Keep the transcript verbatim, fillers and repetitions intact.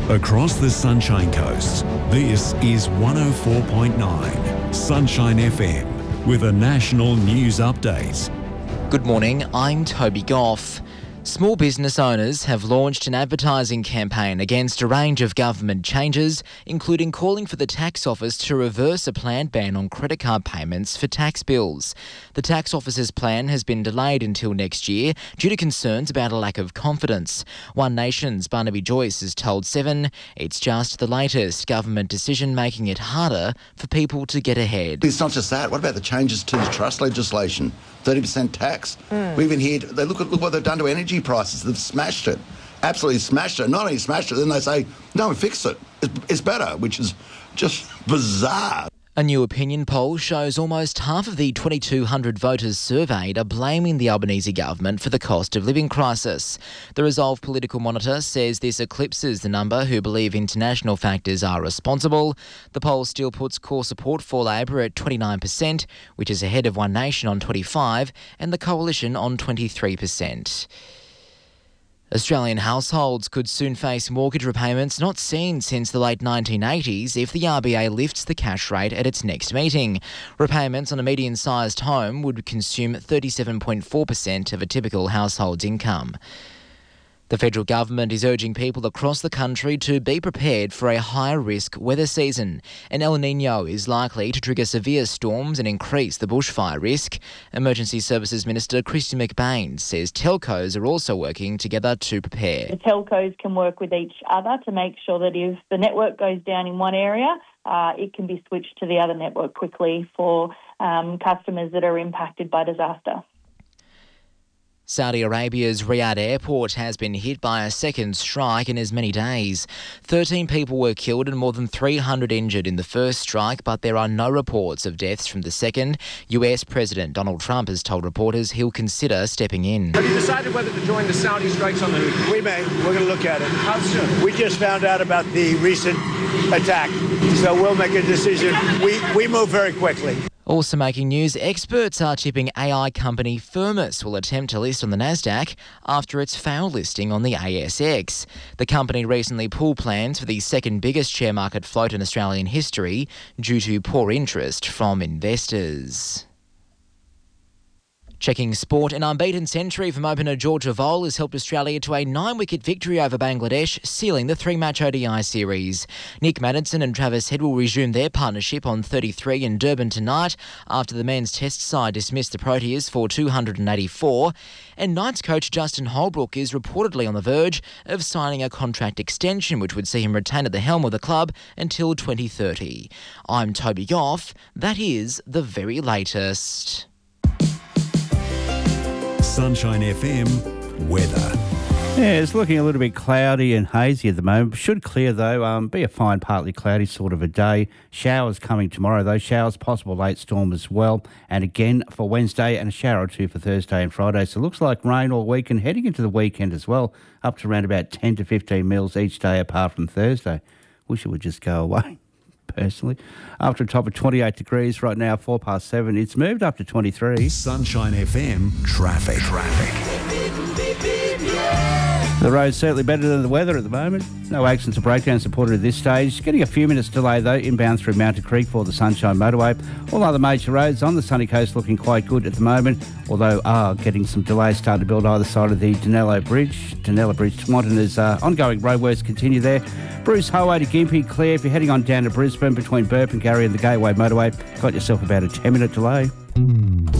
Across the Sunshine Coast, this is one oh four point nine Sunshine F M with a national news update. Good morning, I'm Toby Goff. Small business owners have launched an advertising campaign against a range of government changes, including calling for the tax office to reverse a planned ban on credit card payments for tax bills. The tax office's plan has been delayed until next year due to concerns about a lack of confidence. One Nation's Barnaby Joyce has told Seven it's just the latest government decision making it harder for people to get ahead. It's not just that. What about the changes to the trust legislation? thirty percent tax. Mm. We even heard, they look at look what they've done to energy prices. They've smashed it. Absolutely smashed it. Not only smashed it, then they say, no, we fixed it. It's, it's better, which is just bizarre. A new opinion poll shows almost half of the twenty-two hundred voters surveyed are blaming the Albanese government for the cost of living crisis. The Resolve Political Monitor says this eclipses the number who believe international factors are responsible. The poll still puts core support for Labor at twenty-nine percent, which is ahead of One Nation on twenty-five percent and the Coalition on twenty-three percent. Australian households could soon face mortgage repayments not seen since the late nineteen eighties if the R B A lifts the cash rate at its next meeting. Repayments on a median-sized home would consume thirty-seven point four percent of a typical household's income. The federal government is urging people across the country to be prepared for a high-risk weather season. An El Niño is likely to trigger severe storms and increase the bushfire risk. Emergency Services Minister Kristy McBain says telcos are also working together to prepare. The telcos can work with each other to make sure that if the network goes down in one area, uh, it can be switched to the other network quickly for um, customers that are impacted by disaster. Saudi Arabia's Riyadh airport has been hit by a second strike in as many days. thirteen people were killed and more than three hundred injured in the first strike, but there are no reports of deaths from the second. U S President Donald Trump has told reporters he'll consider stepping in. Have you decided whether to join the Saudi strikes on the Houthis? We may. We're going to look at it. How soon? We just found out about the recent attack, so we'll make a decision. We, we move very quickly. Also making news, experts are tipping A I company Firmus will attempt to list on the Nasdaq after its failed listing on the A S X. The company recently pulled plans for the second biggest share market float in Australian history due to poor interest from investors. Checking sport, an unbeaten century from opener Georgia Vole has helped Australia to a nine-wicket victory over Bangladesh, sealing the three-match O D I series. Nick Maddinson and Travis Head will resume their partnership on thirty-three in Durban tonight after the men's test side dismissed the Proteas for two hundred eighty-four. And Knights coach Justin Holbrook is reportedly on the verge of signing a contract extension which would see him retain at the helm of the club until twenty thirty. I'm Toby Goff. That is the very latest. Sunshine F M weather. Yeah, it's looking a little bit cloudy and hazy at the moment. Should clear though. Um, be a fine, partly cloudy sort of a day. Showers coming tomorrow though. Showers, possible late storm as well. And again for Wednesday and a shower or two for Thursday and Friday. So it looks like rain all week and heading into the weekend as well. Up to around about ten to fifteen mils each day apart from Thursday. Wish it would just go away. Personally, after a top of twenty-eight degrees right now, four past seven, it's moved up to twenty-three. Sunshine F M traffic. Traffic. The road's certainly better than the weather at the moment. No accidents or breakdowns reported at this stage. Getting a few minutes delay though, inbound through Mountain Creek for the Sunshine Motorway. All other major roads on the sunny coast looking quite good at the moment, although are getting some delays starting to build either side of the Danello Bridge. Danello Bridge to Swanton as uh, ongoing roadworks continue there. Bruce Highway to Gympie clear. If you're heading on down to Brisbane between Burp and Gary and the Gateway Motorway, got yourself about a ten minute delay.